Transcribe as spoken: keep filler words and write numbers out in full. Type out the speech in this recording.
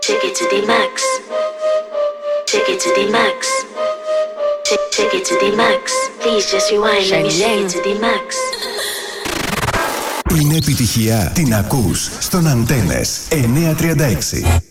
Take it to the max. Take it to the max. Take, take it to the max. Please just rewind. Let me take it to the max. Είναι επιτυχία. Την ακούς στον Αντένες εννιακόσια τριάντα έξι.